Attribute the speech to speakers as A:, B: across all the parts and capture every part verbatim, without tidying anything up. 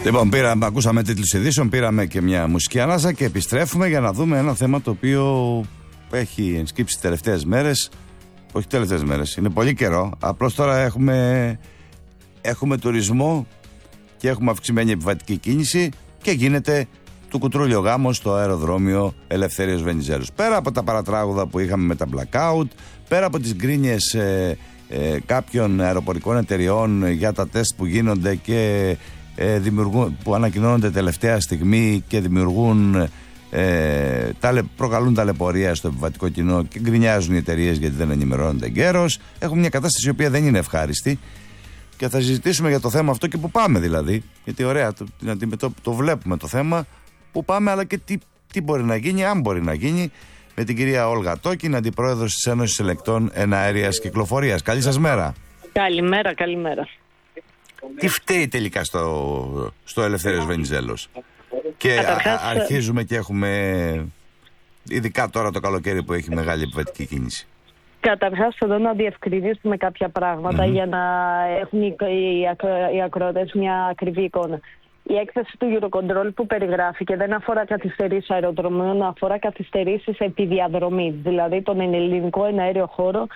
A: Λοιπόν, πήραμε, ακούσαμε τίτλους ειδήσεων, πήραμε και μια μουσική ανάσα και επιστρέφουμε για να δούμε ένα θέμα το οποίο έχει ενσκύψει τις τελευταίες μέρες. Όχι τελευταίες μέρες, είναι πολύ καιρό. Απλώς τώρα έχουμε, έχουμε τουρισμό και έχουμε αυξημένη επιβατική κίνηση και γίνεται του κουτρούλιο γάμο στο αεροδρόμιο Ελευθέριος Βενιζέλος. Πέρα από τα παρατράγουδα που είχαμε με τα blackout, πέρα από τις γκρίνιες ε, ε, κάποιων αεροπορικών εταιριών για τα τεστ που γίνονται και ε, δημιουργούν, που ανακοινώνονται τελευταία στιγμή και δημιουργούν ε, ταλε, προκαλούν ταλαιπωρία στο επιβατικό κοινό και γκρινιάζουν οι εταιρείες γιατί δεν ενημερώνονται εγκαίρως. Έχουμε μια κατάσταση η οποία δεν είναι ευχάριστη και θα συζητήσουμε για το θέμα αυτό και που πάμε δηλαδή, γιατί ωραία το, το, το βλέπουμε το θέμα, που πάμε αλλά και τι, τι μπορεί να γίνει, αν μπορεί να γίνει, με την κυρία Όλγα Τόκιν, αντιπρόεδρος της Ένωσης Ελεκτών Εναέριας Κυκλοφορίας. Καλή σας μέρα.
B: Καλημέρα, καλημέρα.
A: Τι φταίει τελικά στο, στο Ελευθέριος Βενιζέλος? Και
B: Καταρχάς,
A: α, αρχίζουμε και έχουμε, ειδικά τώρα το καλοκαίρι που έχει μεγάλη επιβατική κίνηση.
B: Καταρχάς θέλω να διευκρινίσουμε κάποια πράγματα mm-hmm. για να έχουν οι, οι, ακρο, οι ακροατές μια ακριβή εικόνα. Η έκθεση του Eurocontrol που περιγράφηκε δεν αφορά καθυστερήσεις αεροδρομίων, αφορά καθυστερήσεις επί διαδρομή, δηλαδή τον ελληνικό εναέριο χώρο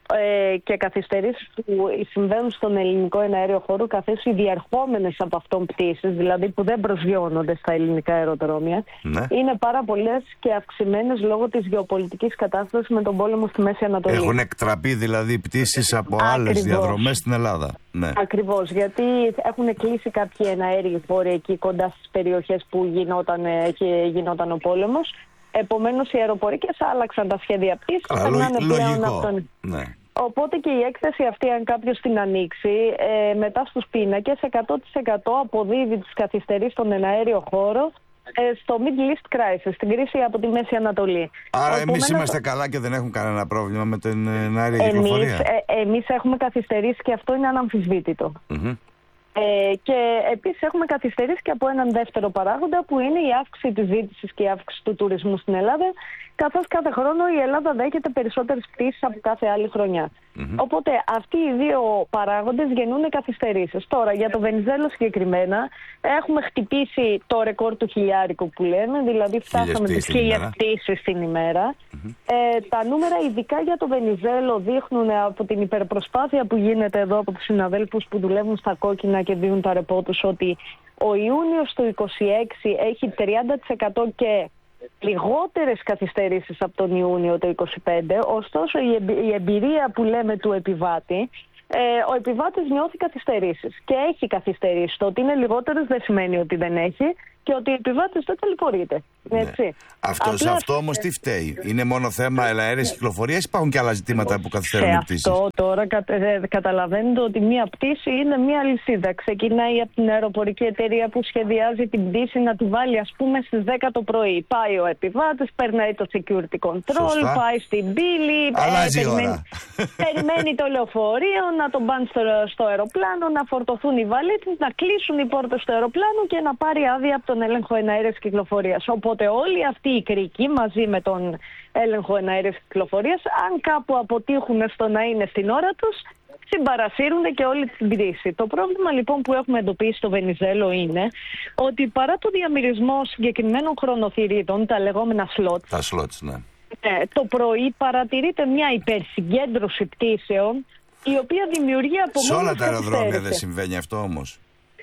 B: ε, και καθυστερήσεις που συμβαίνουν στον ελληνικό εναέριο χώρο, καθώς οι διερχόμενες από αυτόν πτήσεις, δηλαδή που δεν προσγειώνονται στα ελληνικά αεροδρόμια, ναι. είναι πάρα πολλές και αυξημένες λόγω της γεωπολιτικής κατάστασης με τον πόλεμο στη Μέση Ανατολή.
A: Έχουν εκτραπεί δηλαδή πτήσεις από άλλες διαδρομές στην Ελλάδα. Ναι.
B: Ακριβώς, γιατί έχουν κλείσει κάποιοι εναέριοι χώροι εκεί κοντά στις περιοχές που γινόταν, γινόταν ο πόλεμος. Επομένως οι αεροπορικές άλλαξαν τα σχέδια πτήσης, περνάνε πλέον αυτόν. Ναι. Οπότε και η έκθεση αυτή, αν κάποιος την ανοίξει, ε, μετά στους πίνακες εκατό τοις εκατό αποδίδει τις καθυστερήσεις στον εναέριο χώρο ε, στο Middle East Crisis, στην κρίση από τη Μέση Ανατολή.
A: Άρα Επομένως, εμείς είμαστε καλά και δεν έχουμε κανένα πρόβλημα με την εναέρια κυκλοφορία.
B: Εμείς, ε, εμείς έχουμε καθυστερήσει και αυτό είναι αναμφισβήτητο. Mm-hmm. Ε, και επίσης έχουμε καθυστερήσει και από έναν δεύτερο παράγοντα που είναι η αύξηση της ζήτησης και η αύξηση του τουρισμού στην Ελλάδα, καθώς κάθε χρόνο η Ελλάδα δέχεται περισσότερες πτήσεις από κάθε άλλη χρονιά. Mm-hmm. Οπότε αυτοί οι δύο παράγοντες γεννούν καθυστερήσεις. Τώρα για το Βενιζέλο συγκεκριμένα έχουμε χτυπήσει το ρεκόρ του χιλιάρικου που λένε, δηλαδή φτάσαμε τις χίλιες πτήσεις την ημέρα. Mm-hmm. Ε, τα νούμερα ειδικά για το Βενιζέλο δείχνουν από την υπερπροσπάθεια που γίνεται εδώ από τους συναδέλφους που δουλεύουν στα κόκκινα και δίνουν τα ρεπό τους ότι ο Ιούνιος του είκοσι έξι έχει τριάντα τοις εκατό και λιγότερες καθυστερήσεις από τον Ιούνιο το είκοσι πέντε, ωστόσο η, εμπει, η εμπειρία που λέμε του επιβάτη, ε, ο επιβάτης νιώθει καθυστερήσεις και έχει καθυστερήσει. Το ότι είναι λιγότερες δεν σημαίνει ότι δεν έχει και ότι ο επιβάτης δεν ταλαιπωρείται.
A: Ναι. Αυτό, Απλά... αυτό όμως τι φταίει? Είναι μόνο θέμα ελαέρειας κυκλοφορίας ή υπάρχουν και άλλα ζητήματα που καθυστερούν οι πτήσεις?
B: Αυτό τώρα κα, καταλαβαίνετε ότι μία πτήση είναι μία λυσίδα. Ξεκινάει από την αεροπορική εταιρεία που σχεδιάζει την πτήση να τη βάλει ας πούμε στις δέκα το πρωί. Πάει ο επιβάτης, περνάει το security control, Σωστά. πάει στην πύλη,
A: ε,
B: περιμένει, περιμένει το λεωφορείο να τον πάνε στο, στο αεροπλάνο, να φορτωθούν οι βαλίτες, να κλείσουν οι πόρτες του αεροπλάνου και να πάρει άδεια από τον έλεγχο εναέρειας κυκλοφορίας. Οπότε όλοι αυτοί οι κρίκοι μαζί με τον έλεγχο εναέρειας κυκλοφορίας, αν κάπου αποτύχουν στο να είναι στην ώρα τους, συμπαρασύρουν και όλη την πτήση. Το πρόβλημα λοιπόν που έχουμε εντοπίσει στο Βενιζέλο είναι ότι παρά το διαμερισμό συγκεκριμένων χρονοθυρίδων, τα λεγόμενα slots,
A: τα slots, ναι.
B: Ε, το πρωί παρατηρείται μια υπερσυγκέντρωση πτήσεων η οποία δημιουργεί από
A: σε όλα τα αεροδρόμια δεν συμβαίνει αυτό όμως?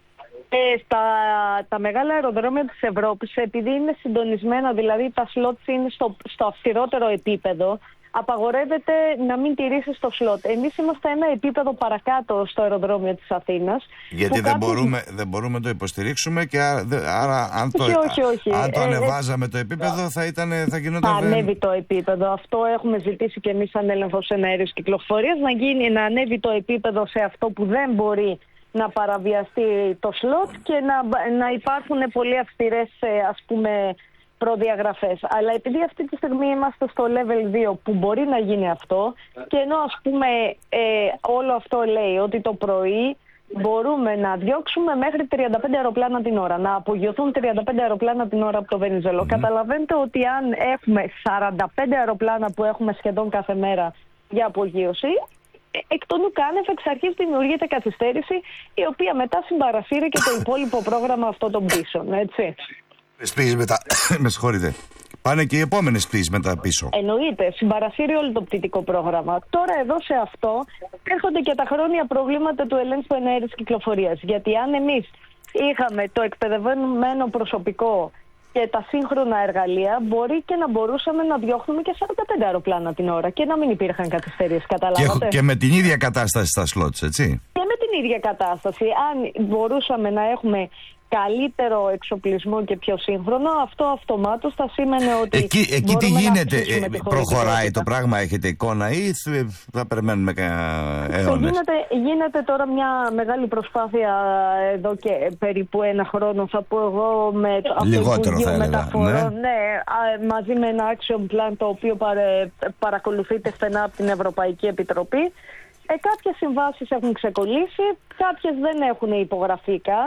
B: Ε, στα τα μεγάλα αεροδρόμια της Ευρώπης, επειδή είναι συντονισμένα, δηλαδή τα slots είναι στο, στο αυστηρότερο επίπεδο, απαγορεύεται να μην τηρήσεις το slot. Εμείς είμαστε ένα επίπεδο παρακάτω στο αεροδρόμιο της Αθήνας.
A: Γιατί δεν, κάποιοι... μπορούμε, δεν μπορούμε να το υποστηρίξουμε και άρα αν το,
B: όχι, όχι, όχι.
A: Αν το
B: ε,
A: ανεβάζαμε ε, το επίπεδο θα, ήταν, θα γινόταν...
B: Θα ανέβει το επίπεδο. Αυτό έχουμε ζητήσει και εμείς σαν έλεγχος εναέρειας κυκλοφορίας, να, γίνει, να ανέβει το επίπεδο σε αυτό που δεν μπορεί να παραβιαστεί το σλότ και να, να υπάρχουν πολύ αυστηρές ας πούμε προδιαγραφές. Αλλά επειδή αυτή τη στιγμή είμαστε στο level δύο που μπορεί να γίνει αυτό και ενώ ας πούμε ε, όλο αυτό λέει ότι το πρωί μπορούμε να διώξουμε μέχρι τριάντα πέντε αεροπλάνα την ώρα, να απογειωθούν τριάντα πέντε αεροπλάνα την ώρα από το Βενιζέλο. Mm-hmm. Καταλαβαίνετε ότι αν έχουμε σαράντα πέντε αεροπλάνα που έχουμε σχεδόν κάθε μέρα για απογείωση, εκ των ουκάνευ εξ αρχής δημιουργείται καθυστέρηση, η οποία μετά συμπαρασύρει και το υπόλοιπο πρόγραμμα αυτό των πτήσεων, έτσι.
A: Πτήσεις μετά, με συγχωρείτε. Πάνε και οι επόμενες πτήσεις μετά πίσω.
B: Εννοείται, συμπαρασύρει όλο το πτυτικό πρόγραμμα. Τώρα εδώ σε αυτό έρχονται και τα χρόνια προβλήματα του ελέγχου εναέρης κυκλοφορίας. Γιατί αν εμείς είχαμε το εκπαιδευμένο προσωπικό και τα σύγχρονα εργαλεία, μπορεί και να μπορούσαμε να διώχνουμε και σαράντα πέντε αεροπλάνα την ώρα και να μην υπήρχαν καθυστερήσεις. Καταλάβατε.
A: Και, και με την ίδια κατάσταση στα σλότς, έτσι.
B: Και με την ίδια κατάσταση. Αν μπορούσαμε να έχουμε καλύτερο εξοπλισμό και πιο σύγχρονο, αυτό αυτομάτως θα σήμαινε ότι.
A: Εκεί, εκεί τι γίνεται, ε, προχωράει το πράγμα, έχετε εικόνα ή θα περιμένουμε αιώνες?
B: Γίνεται, γίνεται τώρα μια μεγάλη προσπάθεια εδώ και περίπου ένα χρόνο, θα πω εγώ, με
A: λιγότερο θα έλεγα,
B: μεταφορών,
A: ναι.
B: ναι, μαζί με ένα action plan το οποίο παρε, παρακολουθείται στενά από την Ευρωπαϊκή Επιτροπή. Ε, κάποιες συμβάσεις έχουν ξεκολλήσει, κάποιες δεν έχουν υπογραφεί καν.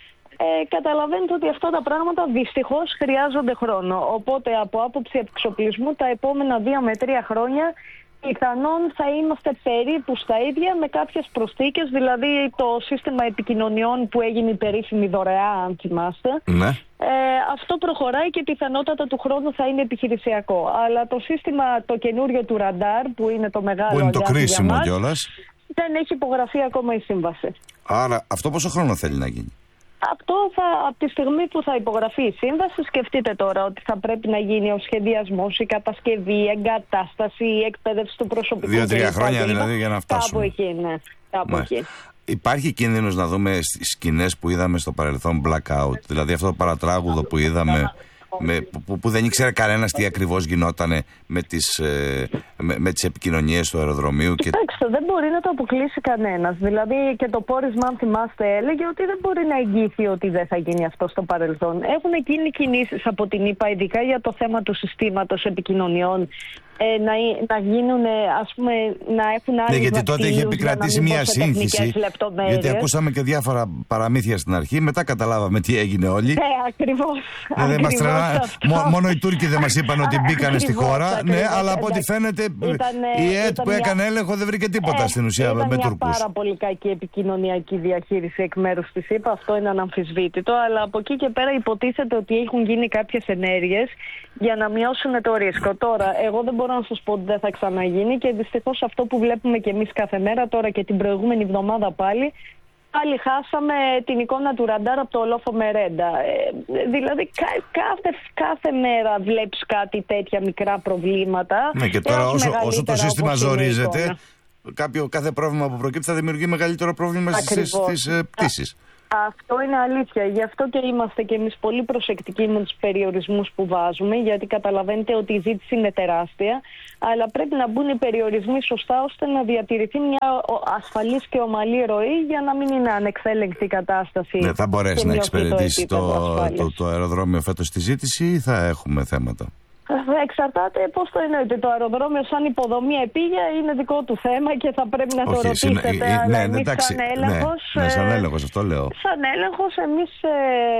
B: Ε, καταλαβαίνετε ότι αυτά τα πράγματα δυστυχώς χρειάζονται χρόνο. Οπότε από άποψη εξοπλισμού τα επόμενα δύο με τρία χρόνια πιθανόν θα είμαστε περίπου στα ίδια με κάποιες προσθήκες, δηλαδή το σύστημα επικοινωνιών που έγινε η περίφημη δωρεά, αν θυμάστε.
A: Ναι.
B: Ε, αυτό προχωράει και πιθανότατα του χρόνου θα είναι επιχειρησιακό. Αλλά το σύστημα το καινούριο του ραντάρ, που είναι το μεγάλο,
A: που είναι το κρίσιμο κιόλας,
B: δεν έχει υπογραφεί ακόμα η σύμβαση.
A: Άρα αυτό πόσο χρόνο θέλει να γίνει?
B: Αυτό θα, από τη στιγμή που θα υπογραφεί η σύμβαση, σκεφτείτε τώρα ότι θα πρέπει να γίνει ο σχεδιασμός, η κατασκευή, η εγκατάσταση, η εκπαίδευση του προσωπικού.
A: Δύο-τρία χρόνια δηλαδή για να φτάσουμε.
B: Κάπου εκεί, ναι. Κάπου εκεί.
A: Υπάρχει κίνδυνος να δούμε στις σκηνές που είδαμε στο παρελθόν blackout, δηλαδή αυτό το παρατράγουδο που είδαμε, με, που, που δεν ήξερε κανένας τι ακριβώς γινότανε με τις, ε, με, με τις επικοινωνίες του αεροδρομίου. Και...
B: Κοιτάξτε, δεν μπορεί να το αποκλείσει κανένας. Δηλαδή και το πόρισμα, αν θυμάστε, έλεγε ότι δεν μπορεί να εγγυηθεί ότι δεν θα γίνει αυτό στο παρελθόν. Έχουν γίνει κινήσεις από την ΕΠΑ, ειδικά για το θέμα του συστήματος επικοινωνιών, Ε, να, να γίνουν, ας πούμε, να έχουν άλλες.
A: Ναι, γιατί τότε είχε επικρατήσει μια σύγχυση. Γιατί ακούσαμε και διάφορα παραμύθια στην αρχή, μετά καταλάβαμε τι έγινε όλοι.
B: Ναι, ακριβώς.
A: Δηλαδή, μας τρελά... Μό, μόνο οι Τούρκοι δεν μας είπαν ότι μπήκανε στη χώρα. Ακριβώς, ναι, αλλά από ό,τι φαίνεται ήτανε, η ΕΤ που μια... έκανε έλεγχο δεν βρήκε τίποτα ε, στην ουσία με Τούρκους. Ήταν μια πάρα πολύ κακή επικοινωνιακή διαχείριση εκ μέρους της ΕΠΑ, αυτό είναι αναμφισβήτητο. Αλλά από εκεί και πέρα υποτίθεται ότι έχουν γίνει κάποιες ενέργειες για να μειώσουν το ρίσκο. Τώρα, εγώ δεν μπορώ να σας πω ότι δεν θα ξαναγίνει και δυστυχώς αυτό που βλέπουμε και εμείς κάθε μέρα, τώρα και την προηγούμενη εβδομάδα πάλι, πάλι χάσαμε την εικόνα του ραντάρ από το Ολόφο Μερέντα. Ε, δηλαδή κα, κάθε, κάθε μέρα βλέπεις κάτι τέτοια μικρά προβλήματα. Ναι, και τώρα όσο, όσο το σύστημα ζορίζεται, κάποιο, κάθε πρόβλημα που προκύπτει θα δημιουργεί μεγαλύτερο πρόβλημα στις, στις ε, πτήσεις.
B: Αυτό είναι αλήθεια. Γι' αυτό και είμαστε και εμείς πολύ προσεκτικοί με τους περιορισμούς που βάζουμε, γιατί καταλαβαίνετε ότι η ζήτηση είναι τεράστια, αλλά πρέπει να μπουν οι περιορισμοί σωστά ώστε να διατηρηθεί μια ασφαλής και ομαλή ροή για να μην είναι ανεξέλεγκτη η κατάσταση.
A: Ναι, θα μπορέσει να εξυπηρετήσει το, το, το, το αεροδρόμιο φέτος τη ζήτηση ή θα έχουμε θέματα?
B: Εξαρτάται πώς το εννοείται. Το αεροδρόμιο σαν υποδομή επίγεια είναι δικό του θέμα και θα πρέπει να
A: Όχι,
B: το ρωτήσετε.
A: Συνα...
B: Αλλά
A: ναι,
B: εμείς
A: εντάξει,
B: σαν έλεγχος...
A: Ναι, ναι, σαν έλεγχος, αυτό λέω.
B: Σαν έλεγχος εμείς ε,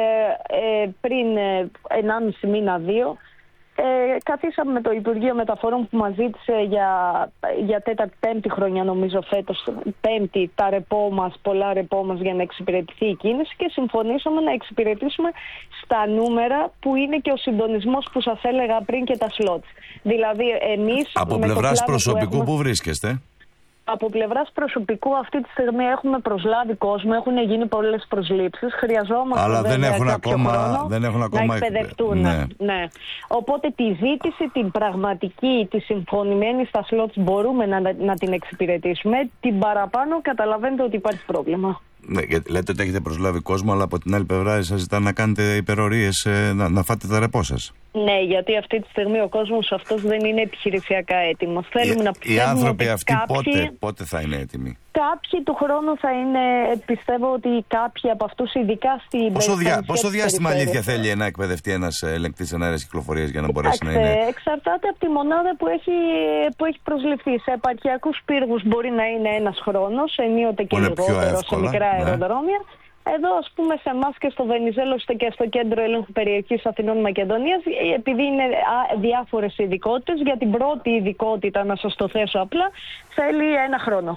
B: ε, πριν ε, ενάμιση μήνα, δύο, ε, καθίσαμε με το Υπουργείο Μεταφορών που μας ζήτησε για, για τέταρτη, πέμπτη χρονιά νομίζω φέτος, πέμπτη, τα ρεπό μας, πολλά ρεπό μας για να εξυπηρετηθεί η κίνηση και συμφωνήσαμε να εξυπηρετήσουμε στα νούμερα που είναι και ο συντονισμός που σας έλεγα πριν και τα σλότς. Δηλαδή εμείς...
A: Από πλευράς προσωπικού που, έχουμε... που βρίσκεστε?
B: Από πλευράς προσωπικού αυτή τη στιγμή έχουμε προσλάβει κόσμο, έχουν γίνει πολλές προσλήψεις, χρειαζόμαστε
A: αλλά δεν έχουν, ακόμα,
B: χρόνο
A: δεν έχουν ακόμα
B: να εκπαιδευτούν.
A: Ναι.
B: Ναι. Οπότε τη ζήτηση, την πραγματική, τη συμφωνημένη στα σλότς μπορούμε να, να την εξυπηρετήσουμε, την παραπάνω καταλαβαίνετε ότι υπάρχει πρόβλημα.
A: Ναι, λέτε ότι έχετε προσλάβει κόσμο, αλλά από την άλλη πλευρά σας ζητάνε να κάνετε υπερορίες, να, να φάτε τα ρεπό σας. Ναι,
B: γιατί αυτή τη στιγμή ο κόσμος αυτός δεν είναι επιχειρησιακά έτοιμος. Θέλουμε να
A: οι άνθρωποι αυτοί
B: κάποιοι,
A: πότε, πότε θα είναι έτοιμοι?
B: Κάποιοι του χρόνου θα είναι, πιστεύω ότι κάποιοι από αυτούς, ειδικά στην
A: Πόσο, διά, πόσο διάστημα αλήθεια θέλει να εκπαιδευτεί ένας ελεγκτής εναέρειας κυκλοφορίας για να μπορέσει Άξε, να είναι?
B: Εξαρτάται από τη μονάδα που έχει, που έχει προσληφθεί. Σε επαρχιακούς πύργους μπορεί να είναι ένας χρόνος, ενίοτε και λιγότερο σε μικρά ναι. αεροδρόμια. Εδώ, ας πούμε, σε εμάς και στο Βενιζέλο και στο Κέντρο Ελέγχου Περιοχής Αθηνών Μακεδονίας, επειδή είναι διάφορες ειδικότητες, για την πρώτη ειδικότητα, να σας το θέσω απλά, θέλει ένα χρόνο.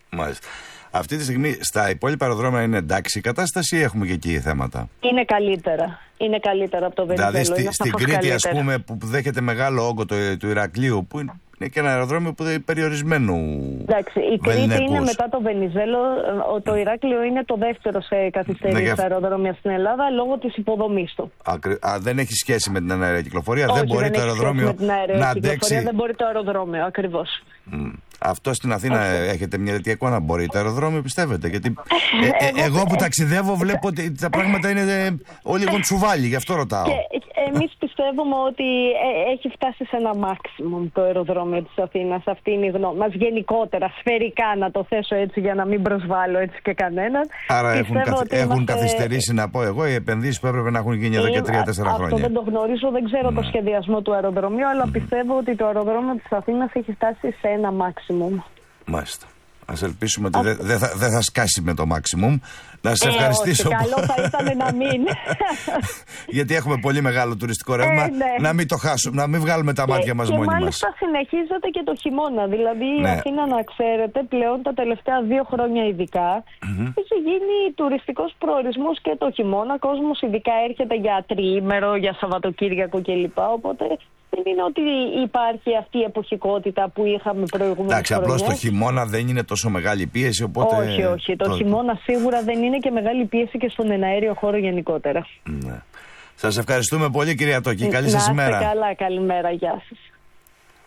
A: Μάλιστα. Αυτή τη στιγμή στα υπόλοιπα αεροδρόμια είναι εντάξει η κατάσταση ή έχουμε και εκεί θέματα?
B: Είναι καλύτερα. Είναι καλύτερα από το Βενιζέλο.
A: Δηλαδή στη, στην Κρήτη, ας πούμε, που δέχεται μεγάλο όγκο του, του Ηρακλείου, που είναι και ένα αεροδρόμιο που είναι περιορισμένου. Εντάξει,
B: η Κρήτη είναι μετά το Βενιζέλο. Το Ηράκλειο είναι το δεύτερο σε καθυστερήσεις ναι, αεροδρόμια στην Ελλάδα λόγω της υποδομής του.
A: Ακρι... Α, δεν έχει σχέση με την αέρια κυκλοφορία.
B: Όχι,
A: δεν μπορεί
B: δεν
A: το αεροδρόμιο να αντέξει.
B: Δεν μπορεί το αεροδρόμιο, ακριβώς.
A: Mm. Αυτό στην Αθήνα okay. έχετε μια τέτοια εικόνα? Μπορεί το αεροδρόμιο, πιστεύετε? Γιατί ε, ε, εγώ που ταξιδεύω βλέπω ότι τα πράγματα είναι ε, όλοι λίγο τσουβάλι, γι' αυτό ρωτάω.
B: Και εμείς πιστεύουμε ότι ε, έχει φτάσει σε ένα maximum το αεροδρόμιο της Αθήνας. Αυτή είναι η γνώμη μας γενικότερα, σφαιρικά, να το θέσω έτσι για να μην προσβάλλω έτσι και κανέναν.
A: Άρα έχουν, καθ, έχουν είμαστε... καθυστερήσει, να πω εγώ, οι επενδύσεις που έπρεπε να έχουν γίνει εδώ και τρία-τέσσερα χρόνια.
B: Αυτό δεν το γνωρίζω, δεν ξέρω ναι. το σχεδιασμό του αεροδρομίου, αλλά mm. πιστεύω ότι το αεροδρόμιο της Αθήνας έχει φτάσει σε ένα maximum.
A: Μάλιστα. Ας ελπίσουμε ότι δεν δε θα, δε θα σκάσει με το maximum. Να σε ε, ευχαριστήσω.
B: Όχι, καλό θα ήταν να μην.
A: Γιατί έχουμε πολύ μεγάλο τουριστικό ρεύμα. Ε, ναι. Να μην το χάσουμε, να μην βγάλουμε τα μάτια μας μόνοι μας.
B: Και μάλιστα συνεχίζεται και το χειμώνα. Δηλαδή ναι. η Αθήνα, να ξέρετε, πλέον τα τελευταία δύο χρόνια ειδικά mm-hmm. έχει γίνει τουριστικός προορισμός και το χειμώνα. Κόσμος ειδικά έρχεται για τριήμερο, για Σαββατοκύριακο κλπ. Οπότε δεν είναι ότι υπάρχει αυτή η εποχικότητα που είχαμε προηγούμενες
A: Εντάξει, απλώς το χειμώνα δεν είναι τόσο μεγάλη πίεση, οπότε...
B: Όχι, όχι. Το, το χειμώνα σίγουρα δεν είναι και μεγάλη πίεση και στον εναέριο χώρο γενικότερα.
A: Ναι. Σας ευχαριστούμε πολύ, κυρία Τόκη. Καλή σας ημέρα.
B: Να είστε καλά. Καλημέρα. Γεια σας.